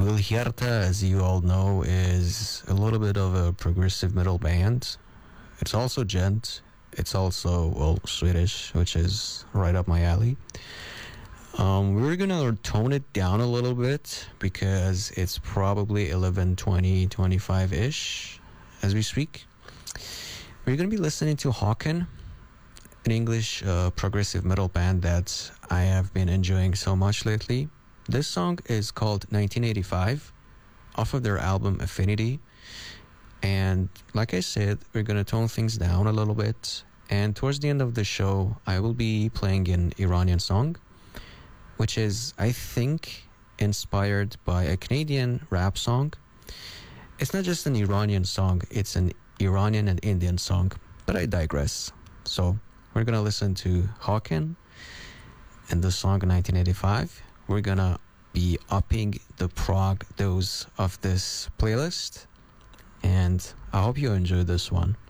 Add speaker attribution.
Speaker 1: Will Hierta, as you all know, is a little bit of a progressive metal band. It's also gent. It's also, well, Swedish, which is right up my alley. We're gonna tone it down a little bit because it's probably 11, 20, 25-ish as we speak. We're gonna be listening to Hawken, an English progressive metal band that I have been enjoying so much lately. This song is called 1985 off of their album Affinity. And like I said, we're going to tone things down a little bit. And towards the end of the show, I will be playing an Iranian song, which is, I think, inspired by a Canadian rap song. It's not just an Iranian song, it's an Iranian and Indian song, but I digress. So we're going to listen to Hawken and the song 1985. We're going to be upping the prog dose of this playlist. And I hope you enjoy this one.